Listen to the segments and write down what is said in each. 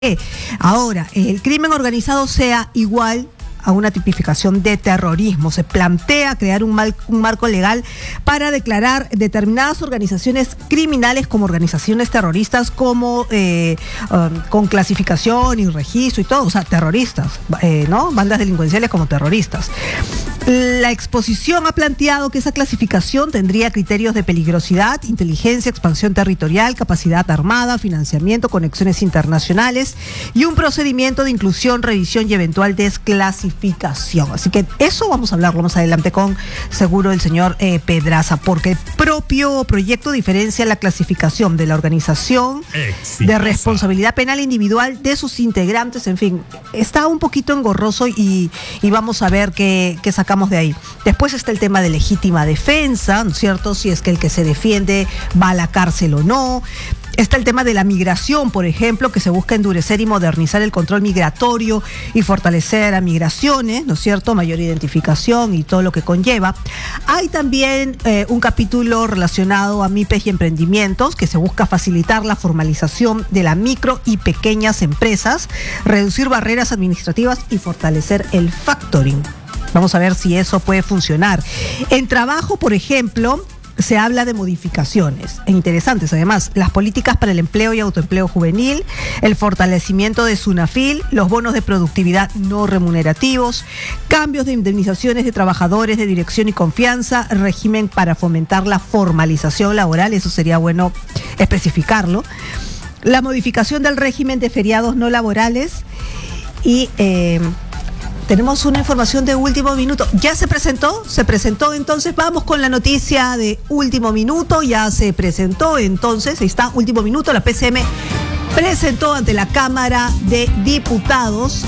Ahora, el crimen organizado sea igual a una tipificación de terrorismo. Se plantea crear un marco legal para declarar determinadas organizaciones criminales como organizaciones terroristas, como con clasificación y registro y todo, o sea, terroristas, ¿no? Bandas delincuenciales como terroristas. La exposición ha planteado que esa clasificación tendría criterios de peligrosidad, inteligencia, expansión territorial, capacidad armada, financiamiento, conexiones internacionales y un procedimiento de inclusión, revisión y eventual desclasificación. Así que eso vamos a hablarlo más adelante con seguro el señor Pedraza, porque el propio proyecto diferencia la clasificación de la organización de responsabilidad penal individual de sus integrantes. En fin, está un poquito engorroso y vamos a ver qué sacamos de ahí. Después está el tema de legítima defensa, ¿no es cierto? Si es que el que se defiende va a la cárcel o no. Está el tema de la migración, por ejemplo, que se busca endurecer y modernizar el control migratorio y fortalecer a migraciones, ¿no es cierto? Mayor identificación y todo lo que conlleva. Hay también un capítulo relacionado a MIPES y emprendimientos, que se busca facilitar la formalización de la micro y pequeñas empresas, reducir barreras administrativas y fortalecer el factoring. Vamos a ver si eso puede funcionar. En trabajo, por ejemplo, se habla de modificaciones interesantes, además, las políticas para el empleo y autoempleo juvenil, el fortalecimiento de SUNAFIL, los bonos de productividad no remunerativos, cambios de indemnizaciones de trabajadores de dirección y confianza, régimen para fomentar la formalización laboral, eso sería bueno especificarlo, la modificación del régimen de feriados no laborales y tenemos una información de último minuto. ¿Ya se presentó? ¿Se presentó? Entonces vamos con la noticia de último minuto. Ya se presentó, entonces, ahí está, último minuto. La PCM presentó ante la Cámara de Diputados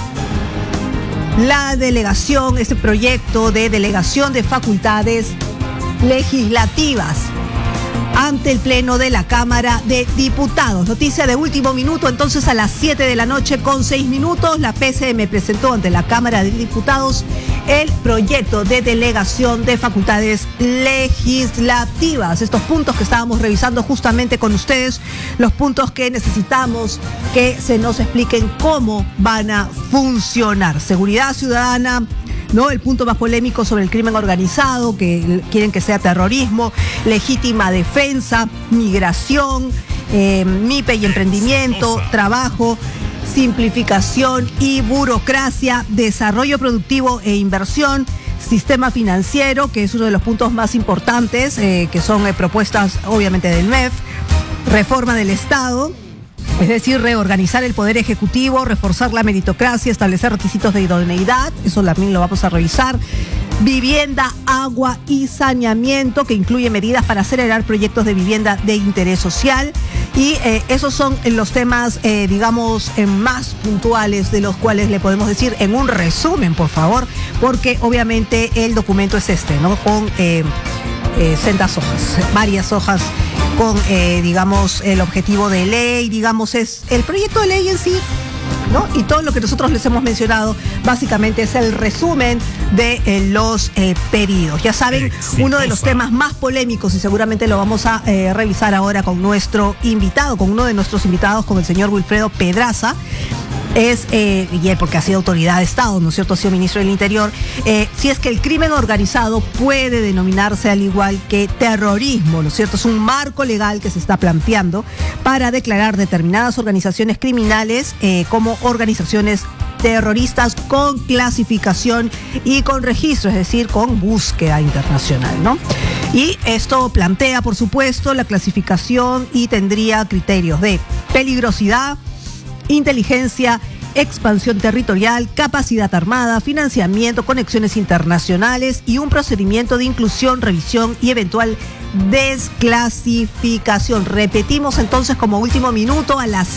la delegación, este proyecto de delegación de facultades legislativas ante el Pleno de la Cámara de Diputados. Noticia de último minuto, entonces a las 7 de la noche con 6 minutos, la PCM presentó ante la Cámara de Diputados el proyecto de delegación de facultades legislativas. Estos puntos que estábamos revisando justamente con ustedes, los puntos que necesitamos que se nos expliquen cómo van a funcionar. Seguridad ciudadana, ¿no? El punto más polémico sobre el crimen organizado, que quieren que sea terrorismo, legítima defensa, migración, MIPE y emprendimiento, trabajo, simplificación y burocracia, desarrollo productivo e inversión, sistema financiero, que es uno de los puntos más importantes, que son propuestas obviamente del MEF, reforma del Estado. Es decir, reorganizar el Poder Ejecutivo, reforzar la meritocracia, establecer requisitos de idoneidad, eso también lo vamos a revisar. Vivienda, agua y saneamiento, que incluye medidas para acelerar proyectos de vivienda de interés social. Y esos son los temas, digamos, más puntuales, de los cuales le podemos decir en un resumen, por favor, porque obviamente el documento es este, ¿no? Con sendas hojas, varias hojas, con, digamos, el objetivo de ley, digamos, es el proyecto de ley en sí, ¿no? Y todo lo que nosotros les hemos mencionado, básicamente es el resumen de los pedidos. Ya saben, uno de los temas más polémicos, y seguramente lo vamos a revisar ahora con nuestro invitado, con uno de nuestros invitados, con el señor Wilfredo Pedraza, es, y él porque ha sido autoridad de Estado, ¿no es cierto?, ha sido ministro del Interior, si es que el crimen organizado puede denominarse al igual que terrorismo, ¿no es cierto? Es un marco legal que se está planteando para declarar determinadas organizaciones criminales como organizaciones terroristas con clasificación y con registro, es decir, con búsqueda internacional, ¿no? Y esto plantea, por supuesto, la clasificación y tendría criterios de peligrosidad, inteligencia, expansión territorial, capacidad armada, financiamiento, conexiones internacionales y un procedimiento de inclusión, revisión y eventual desclasificación. Repetimos entonces como último minuto, a las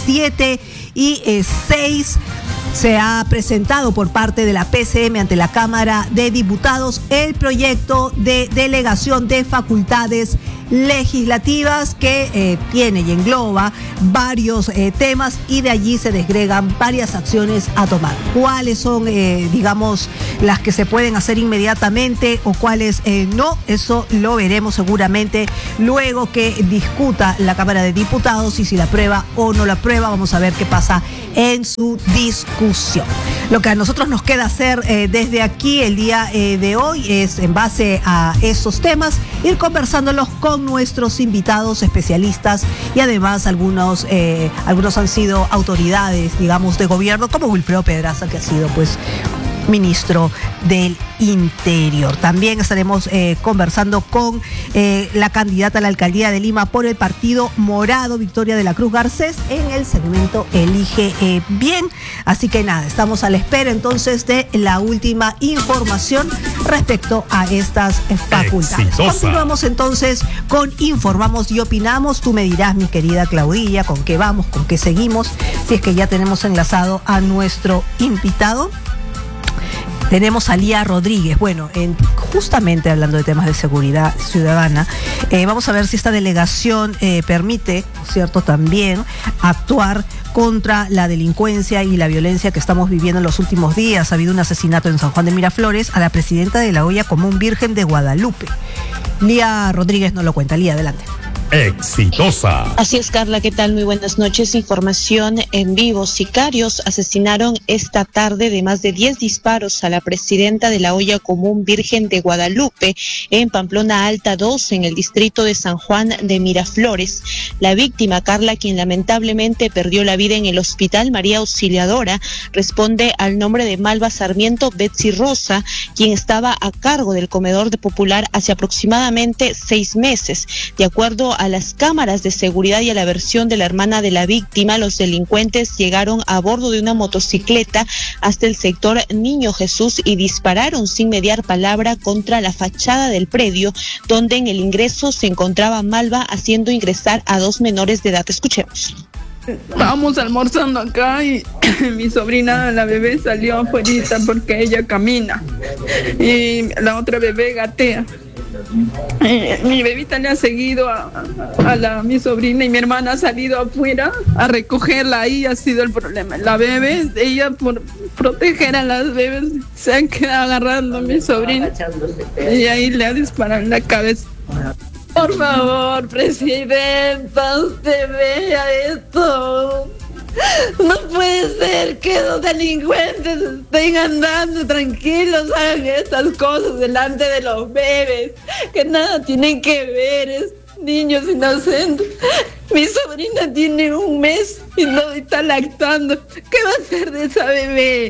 7:06 se ha presentado por parte de la PCM ante la Cámara de Diputados el proyecto de delegación de facultades legislativas que tiene y engloba varios temas, y de allí se desgregan varias acciones a tomar. ¿Cuáles son, digamos, las que se pueden hacer inmediatamente o cuáles no? Eso lo veremos seguramente luego que discuta la Cámara de Diputados, y si la aprueba o no la aprueba, vamos a ver qué pasa en su discusión. Lo que a nosotros nos queda hacer desde aquí el día de hoy es, en base a esos temas, ir conversándolos con nuestros invitados especialistas, y además algunos han sido autoridades, digamos, de gobierno, como Wilfredo Pedraza, que ha sido pues ministro del Interior. También estaremos conversando con la candidata a la alcaldía de Lima por el Partido Morado, Victoria de la Cruz Garcés, en el segmento Elige Bien. Así que nada, estamos a la espera entonces de la última información respecto a estas facultades. Exitosa. Continuamos entonces con Informamos y Opinamos. Tú me dirás, mi querida Claudilla, con qué vamos, con qué seguimos, si es que ya tenemos enlazado a nuestro invitado. Tenemos a Lía Rodríguez. Bueno, justamente hablando de temas de seguridad ciudadana, vamos a ver si esta delegación permite, ¿cierto?, también actuar contra la delincuencia y la violencia que estamos viviendo en los últimos días. Ha habido un asesinato en San Juan de Miraflores a la presidenta de la olla Común Virgen de Guadalupe. Lía Rodríguez nos lo cuenta. Lía, adelante. Exitosa. Así es, Carla, ¿qué tal? Muy buenas noches. Información en vivo. Sicarios asesinaron esta tarde de más de 10 disparos a la presidenta de la olla Común Virgen de Guadalupe en Pamplona Alta 2, en el distrito de San Juan de Miraflores. La víctima, Carla, quien lamentablemente perdió la vida en el hospital María Auxiliadora, responde al nombre de Malva Sarmiento Betsy Rosa, quien estaba a cargo del comedor de Popular hace aproximadamente 6 meses. De acuerdo a las cámaras de seguridad y a la versión de la hermana de la víctima, los delincuentes llegaron a bordo de una motocicleta hasta el sector Niño Jesús y dispararon sin mediar palabra contra la fachada del predio, donde en el ingreso se encontraba Malva haciendo ingresar a 2 menores de edad. Escuchemos. Estábamos almorzando acá y mi sobrina, la bebé, salió afuera porque ella camina y la otra bebé gatea. Mi bebita le ha seguido a mi sobrina, y mi hermana ha salido afuera a recogerla. Ahí ha sido el problema. La bebé, ella por proteger a las bebés se ha quedado agarrando a mi sobrina y ahí le ha disparado en la cabeza. Por favor, presidenta, usted vea esto. No puede ser que los delincuentes estén andando tranquilos, hagan estas cosas delante de los bebés, que nada tienen que ver, es niños inocentes. Mi sobrina tiene 1 mes y no está lactando. ¿Qué va a hacer de esa bebé?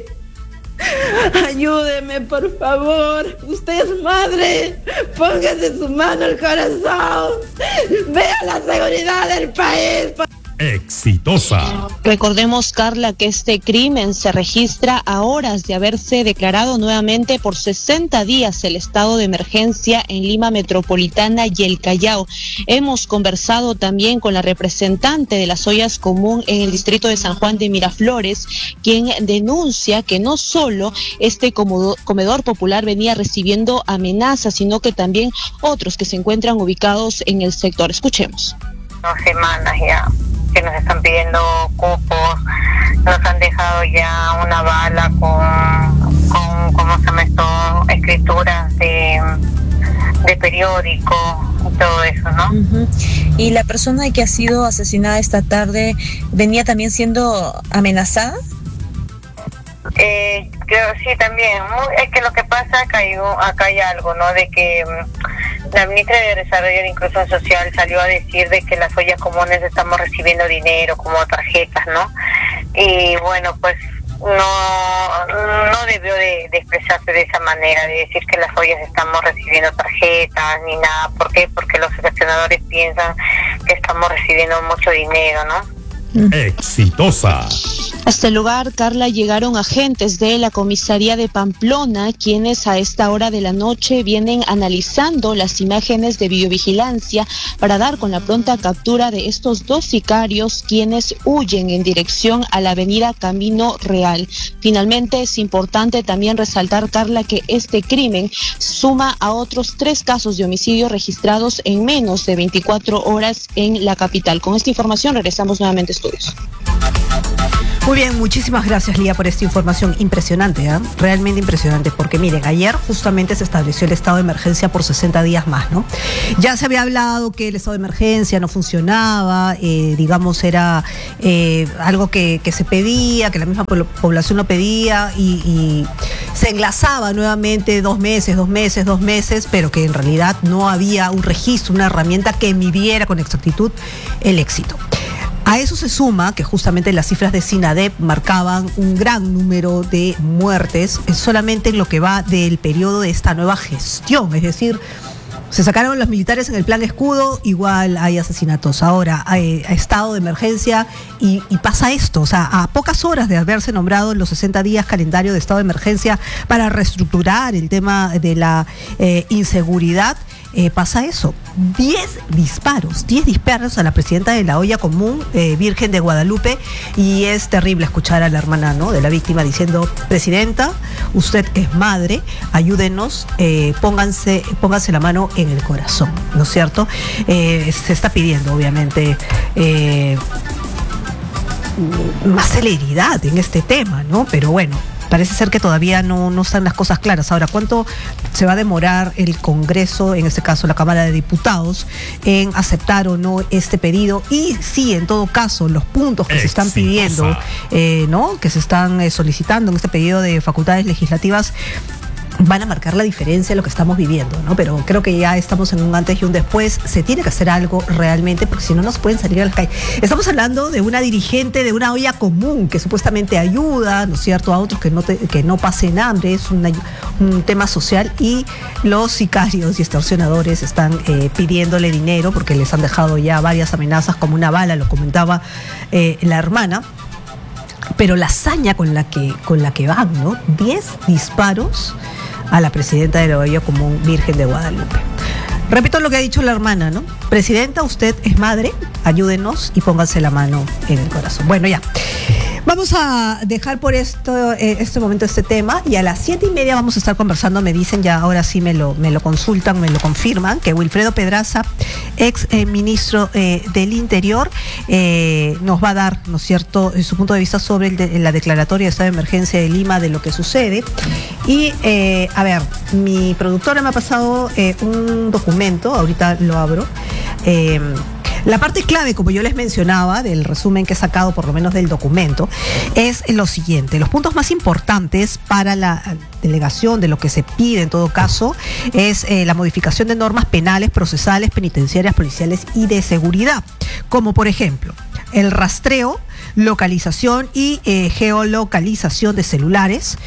Ayúdeme, por favor. Usted es madre. Póngase su mano al corazón. Vea la seguridad del país. Exitosa. Recordemos, Carla, que este crimen se registra a horas de haberse declarado nuevamente por 60 días el estado de emergencia en Lima Metropolitana y el Callao. Hemos conversado también con la representante de las ollas común en el distrito de San Juan de Miraflores, quien denuncia que no solo este comedor popular venía recibiendo amenazas, sino que también otros que se encuentran ubicados en el sector. Escuchemos. 2 semanas ya que nos están pidiendo cupos, nos han dejado ya una bala con ¿cómo se llama esto? Escrituras de periódico y todo eso, ¿no? Uh-huh. ¿Y la persona que ha sido asesinada esta tarde venía también siendo amenazada? Creo, sí, también. Es que lo que pasa acá hay algo, ¿no? De que la ministra de Desarrollo e Inclusión Social salió a decir de que las ollas comunes estamos recibiendo dinero como tarjetas, ¿no? Y bueno, pues no debió de expresarse de esa manera, de decir que las ollas estamos recibiendo tarjetas ni nada. ¿Por qué? Porque los seleccionadores piensan que estamos recibiendo mucho dinero, ¿no? Exitosa. Hasta el lugar, Carla, llegaron agentes de la comisaría de Pamplona, quienes a esta hora de la noche vienen analizando las imágenes de videovigilancia para dar con la pronta captura de estos dos sicarios, quienes huyen en dirección a la avenida Camino Real. Finalmente, es importante también resaltar, Carla, que este crimen suma a otros 3 casos de homicidio registrados en menos de 24 horas en la capital. Con esta información regresamos nuevamente a estudios. Muy bien, muchísimas gracias, Lía, por esta información impresionante, ¿eh? Realmente impresionante, porque miren, ayer justamente se estableció el estado de emergencia por 60 días más, ¿no? Ya se había hablado que el estado de emergencia no funcionaba, digamos, era algo que se pedía, que la misma población lo pedía y se enlazaba nuevamente 2 meses, pero que en realidad no había un registro, una herramienta que midiera con exactitud el éxito. A eso se suma que justamente las cifras de SINADEP marcaban un gran número de muertes solamente en lo que va del periodo de esta nueva gestión, es decir, se sacaron los militares en el plan escudo, igual hay asesinatos. Ahora hay estado de emergencia y pasa esto, o sea, a pocas horas de haberse nombrado en los 60 días calendario de estado de emergencia para reestructurar el tema de la inseguridad, pasa eso. 10 disparos a la presidenta de la Olla Común, Virgen de Guadalupe, y es terrible escuchar a la hermana, ¿no?, de la víctima diciendo: presidenta, usted es madre, ayúdenos, pónganse la mano en el corazón, ¿no es cierto? Se está pidiendo, obviamente, más celeridad en este tema, ¿no? Pero bueno, parece ser que todavía no están las cosas claras. Ahora, ¿cuánto se va a demorar el Congreso, en este caso la Cámara de Diputados, en aceptar o no este pedido? Y si, en todo caso, los puntos que se están pidiendo, ¿no?, que se están solicitando en este pedido de facultades legislativas, van a marcar la diferencia de lo que estamos viviendo, ¿no? Pero creo que ya estamos en un antes y un después. Se tiene que hacer algo realmente, porque si no nos pueden salir a las calles. Estamos hablando de una dirigente de una olla común que supuestamente ayuda, ¿no es cierto?, a otros que no pasen hambre. Es un tema social, y los sicarios y extorsionadores están pidiéndole dinero porque les han dejado ya varias amenazas, como una bala, lo comentaba la hermana. Pero la hazaña con la que van, ¿no? 10 disparos a la presidenta de la Olla Común, Virgen de Guadalupe. Repito lo que ha dicho la hermana, ¿no? Presidenta, usted es madre, ayúdenos y pónganse la mano en el corazón. Bueno, ya. Vamos a dejar por este momento este tema, y a las 7:30 vamos a estar conversando. Me dicen, ya ahora sí me lo consultan, me lo confirman, que Wilfredo Pedraza, ex ministro del Interior, nos va a dar, ¿no es cierto?, su punto de vista sobre la declaratoria de estado de emergencia de Lima, de lo que sucede. Y, a ver, mi productora me ha pasado un documento, ahorita lo abro. La parte clave, como yo les mencionaba, del resumen que he sacado por lo menos del documento, es lo siguiente. Los puntos más importantes para la delegación, de lo que se pide en todo caso, es la modificación de normas penales, procesales, penitenciarias, policiales y de seguridad, como por ejemplo el rastreo, localización y geolocalización de celulares,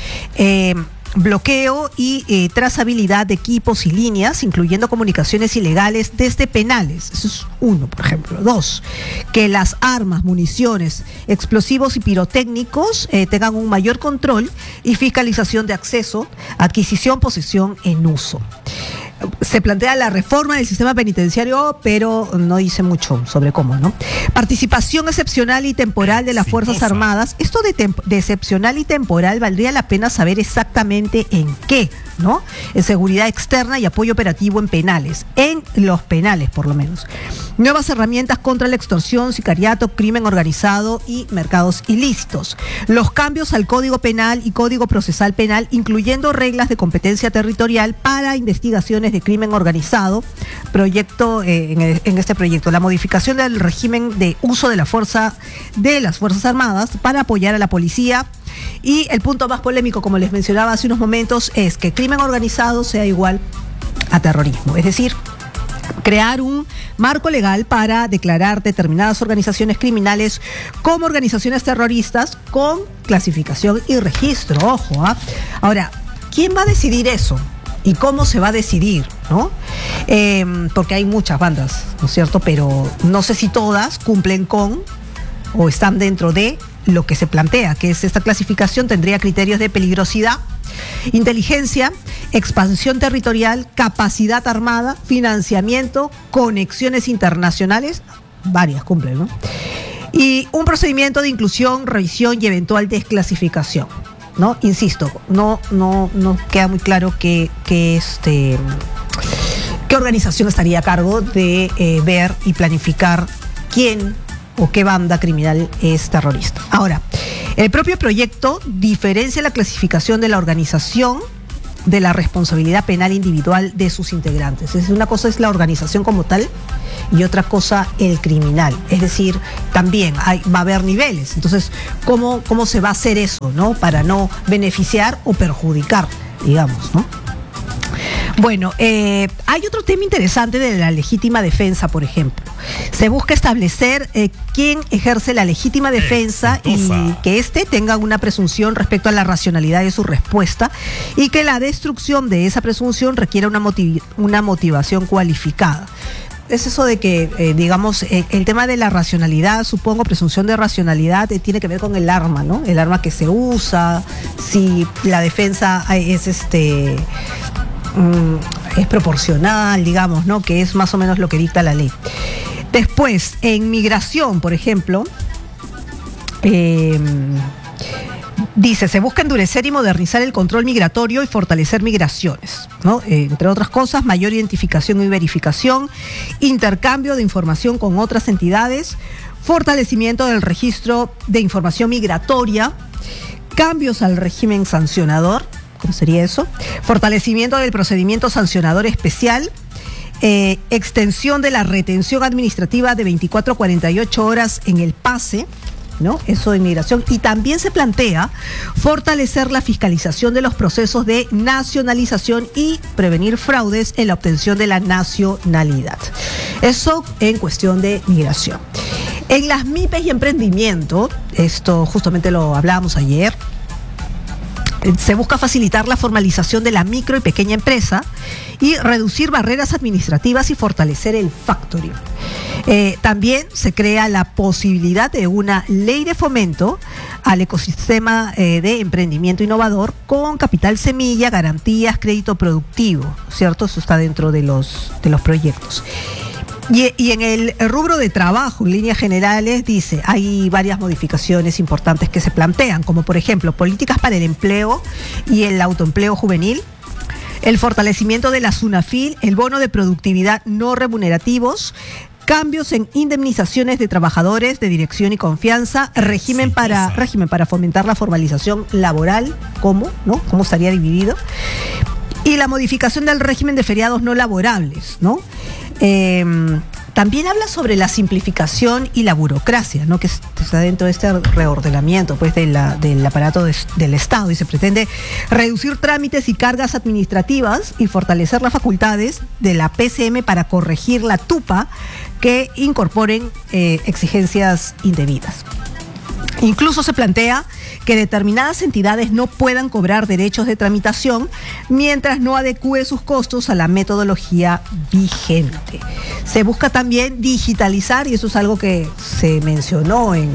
bloqueo y trazabilidad de equipos y líneas, incluyendo comunicaciones ilegales desde penales. Eso es uno, por ejemplo. 2, que las armas, municiones, explosivos y pirotécnicos tengan un mayor control y fiscalización de acceso, adquisición, posesión en uso. Se plantea la reforma del sistema penitenciario, pero no dice mucho sobre cómo, ¿no? Participación excepcional y temporal de las Fuerzas Armadas. Esto de excepcional y temporal valdría la pena saber exactamente en qué, ¿no? En seguridad externa y apoyo operativo en penales. En los penales, por lo menos. Nuevas herramientas contra la extorsión, sicariato, crimen organizado y mercados ilícitos. Los cambios al Código Penal y Código Procesal Penal, incluyendo reglas de competencia territorial para investigaciones de crimen organizado. Proyecto, en este proyecto, la modificación del régimen de uso de la fuerza de las Fuerzas Armadas para apoyar a la policía. Y el punto más polémico, como les mencionaba hace unos momentos, es que crimen organizado sea igual a terrorismo. Es decir, crear un marco legal para declarar determinadas organizaciones criminales como organizaciones terroristas con clasificación y registro. Ojo, ¿ah? Ahora, ¿quién va a decidir eso? ¿Y cómo se va a decidir, no? Porque hay muchas bandas, ¿no es cierto? Pero no sé si todas cumplen con o están dentro de lo que se plantea, que es esta clasificación tendría criterios de peligrosidad, inteligencia, expansión territorial, capacidad armada, financiamiento, conexiones internacionales, varias cumplen, ¿no? Y un procedimiento de inclusión, revisión y eventual desclasificación, ¿no? Insisto, no queda muy claro qué organización estaría a cargo de ver y planificar quién o qué banda criminal es terrorista. Ahora, el propio proyecto diferencia la clasificación de la organización de la responsabilidad penal individual de sus integrantes. Es decir, una cosa es la organización como tal y otra cosa el criminal. Es decir, también va a haber niveles. Entonces, ¿cómo se va a hacer eso, ¿no? Para no beneficiar o perjudicar, digamos, ¿no? Bueno, hay otro tema interesante de la legítima defensa, por ejemplo. Se busca establecer quién ejerce la legítima defensa y que éste tenga una presunción respecto a la racionalidad de su respuesta y que la destrucción de esa presunción requiera una motivación cualificada. Es eso de que, digamos, el tema de la racionalidad, supongo, presunción de racionalidad, tiene que ver con el arma, ¿no? El arma que se usa, si la defensa es proporcional, digamos, ¿no? Que es más o menos lo que dicta la ley. Después, en migración, por ejemplo, dice, se busca endurecer y modernizar el control migratorio y fortalecer migraciones, ¿no? Entre otras cosas, mayor identificación y verificación, intercambio de información con otras entidades, fortalecimiento del registro de información migratoria, cambios al régimen sancionador. ¿Cómo sería eso? Fortalecimiento del procedimiento sancionador especial, extensión de la retención administrativa de 24 a 48 horas en el pase, ¿no? Eso de inmigración. Y también se plantea fortalecer la fiscalización de los procesos de nacionalización y prevenir fraudes en la obtención de la nacionalidad. Eso en cuestión de migración. En las MIPES y emprendimiento, esto justamente lo hablábamos ayer, se busca facilitar la formalización de la micro y pequeña empresa y reducir barreras administrativas y fortalecer el factoring. También se crea la posibilidad de una ley de fomento al ecosistema de emprendimiento innovador con capital semilla, garantías, crédito productivo, ¿cierto? Eso está dentro de los proyectos. Y en el rubro de trabajo, en líneas generales, dice, hay varias modificaciones importantes que se plantean, como por ejemplo, políticas para el empleo y el autoempleo juvenil, el fortalecimiento de la SUNAFIL, el bono de productividad no remunerativos, cambios en indemnizaciones de trabajadores de dirección y confianza, régimen para fomentar la formalización laboral, ¿cómo? ¿No? ¿Cómo estaría dividido? Y la modificación del régimen de feriados no laborables, ¿no? También habla sobre la simplificación y la burocracia, ¿no? Que está dentro de este reordenamiento, pues, del aparato del Estado, y se pretende reducir trámites y cargas administrativas y fortalecer las facultades de la PCM para corregir la tupa que incorporen exigencias indebidas. Incluso se plantea que determinadas entidades no puedan cobrar derechos de tramitación mientras no adecúe sus costos a la metodología vigente. Se busca también digitalizar, y eso es algo que se mencionó en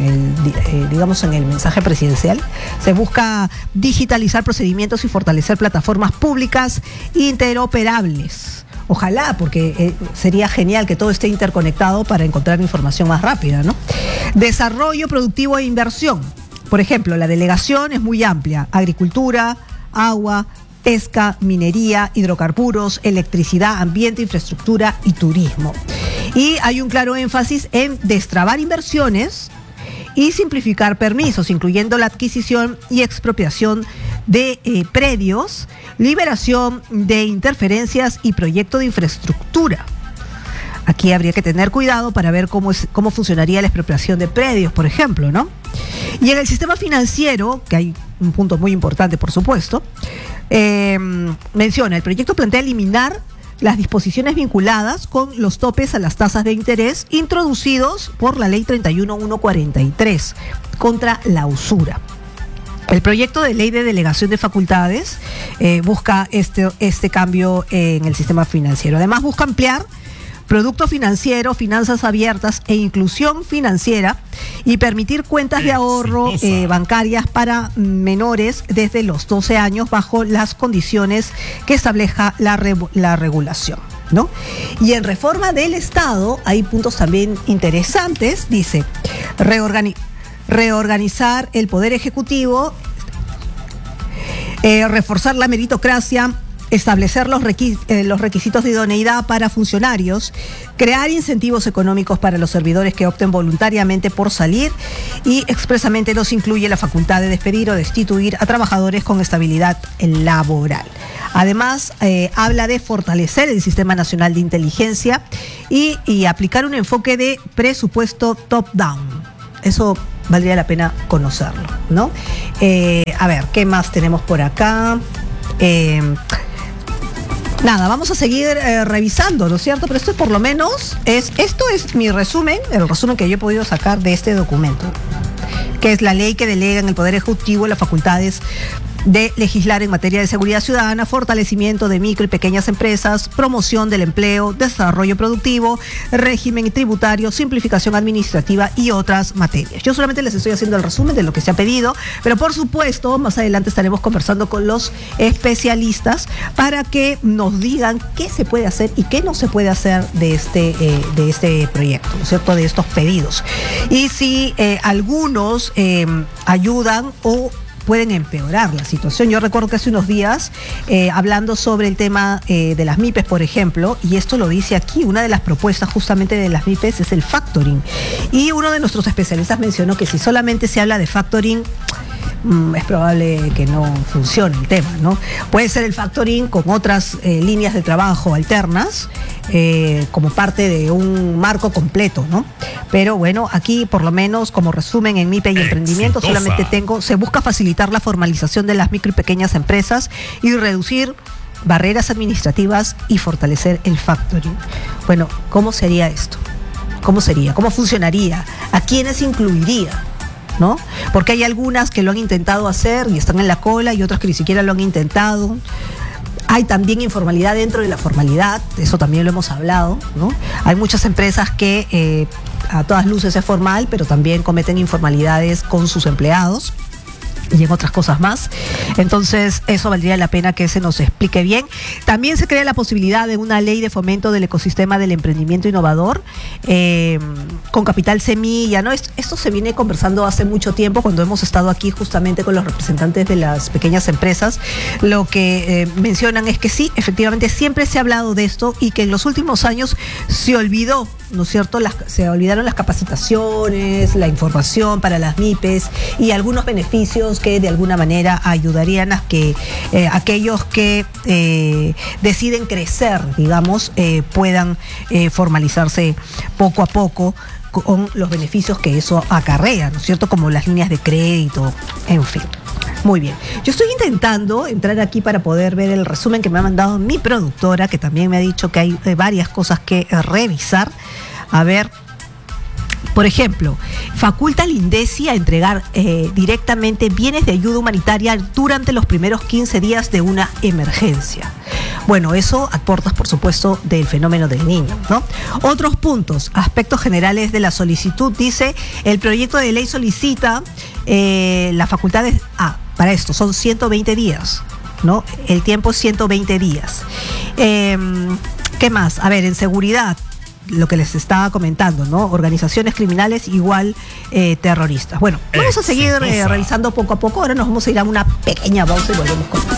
el mensaje presidencial, se busca digitalizar procedimientos y fortalecer plataformas públicas interoperables. Ojalá, porque sería genial que todo esté interconectado para encontrar información más rápida, ¿no? Desarrollo productivo e inversión. Por ejemplo, la delegación es muy amplia: agricultura, agua, pesca, minería, hidrocarburos, electricidad, ambiente, infraestructura y turismo. Y hay un claro énfasis en destrabar inversiones y simplificar permisos, incluyendo la adquisición y expropiación de predios, liberación de interferencias y proyecto de infraestructura. Aquí habría que tener cuidado para ver cómo funcionaría la expropiación de predios, por ejemplo, ¿no? Y en el sistema financiero, que hay un punto muy importante, por supuesto, menciona, el proyecto plantea eliminar las disposiciones vinculadas con los topes a las tasas de interés introducidos por la Ley 31.143 contra la usura. El proyecto de ley de delegación de facultades busca este cambio en el sistema financiero. Además, busca ampliar producto financiero, finanzas abiertas e inclusión financiera, y permitir cuentas de ahorro bancarias para menores desde los 12 años bajo las condiciones que establezca la regulación, ¿no? Y en reforma del Estado hay puntos también interesantes. Dice, reorganizar el Poder Ejecutivo, reforzar la meritocracia, establecer los requisitos de idoneidad para funcionarios, crear incentivos económicos para los servidores que opten voluntariamente por salir, y expresamente nos incluye la facultad de despedir o destituir a trabajadores con estabilidad laboral. Además, habla de fortalecer el Sistema Nacional de Inteligencia y aplicar un enfoque de presupuesto top-down. Eso valdría la pena conocerlo, ¿no? A ver, ¿qué más tenemos por acá? Nada, vamos a seguir revisando, ¿no es cierto? Pero esto por lo menos esto es mi resumen, el resumen que yo he podido sacar de este documento, que es la ley que delega en el Poder Ejecutivo las facultades de legislar en materia de seguridad ciudadana, fortalecimiento de micro y pequeñas empresas, promoción del empleo, desarrollo productivo, régimen tributario, simplificación administrativa y otras materias. Yo solamente les estoy haciendo el resumen de lo que se ha pedido, pero por supuesto más adelante estaremos conversando con los especialistas para que nos digan qué se puede hacer y qué no se puede hacer de este proyecto, ¿no es cierto?, de estos pedidos. Y si algunos ayudan o pueden empeorar la situación. Yo recuerdo que hace unos días, hablando sobre el tema de las MIPES, por ejemplo, y esto lo dice aquí, una de las propuestas justamente de las MIPES es el factoring. Y uno de nuestros especialistas mencionó que si solamente se habla de factoring, es probable que no funcione el tema, ¿no? Puede ser el factoring con otras líneas de trabajo alternas, como parte de un marco completo, ¿no? Pero bueno, aquí por lo menos como resumen en MIPE y emprendimiento solamente se busca facilitar la formalización de las micro y pequeñas empresas y reducir barreras administrativas y fortalecer el factoring. Bueno, ¿cómo sería esto? ¿Cómo sería? ¿Cómo funcionaría? ¿A quiénes incluiría? ¿No? Porque hay algunas que lo han intentado hacer y están en la cola, y otras que ni siquiera lo han intentado. Hay también informalidad dentro de la formalidad, eso también lo hemos hablado, ¿no? Hay muchas empresas que a todas luces es formal, pero también cometen informalidades con sus empleados y en otras cosas más. Entonces eso valdría la pena que se nos explique bien. También se crea la posibilidad de una ley de fomento del ecosistema del emprendimiento innovador, con capital semilla, ¿no? Esto se viene conversando hace mucho tiempo cuando hemos estado aquí justamente con los representantes de las pequeñas empresas. Lo que mencionan es que sí, efectivamente siempre se ha hablado de esto y que en los últimos años se olvidó, ¿no es cierto? Se olvidaron las capacitaciones, la información para las MIPES y algunos beneficios que de alguna manera ayudarían a que aquellos que deciden crecer, digamos, puedan formalizarse poco a poco con los beneficios que eso acarrea, ¿no es cierto? Como las líneas de crédito, en fin. Muy bien. Yo estoy intentando entrar aquí para poder ver el resumen que me ha mandado mi productora, que también me ha dicho que hay varias cosas que revisar. A ver, por ejemplo, faculta al INDECI a entregar directamente bienes de ayuda humanitaria durante los primeros 15 días de una emergencia. Bueno, eso aportas, por supuesto, del fenómeno del niño, ¿no? Otros puntos, aspectos generales de la solicitud. Dice, el proyecto de ley solicita las facultades... para esto son 120 días, ¿no? El tiempo es 120 días. ¿Qué más? A ver, en seguridad, lo que les estaba comentando, ¿no? Organizaciones criminales igual terroristas. Bueno, vamos a seguir revisando poco a poco. Ahora nos vamos a ir a una pequeña pausa y volvemos con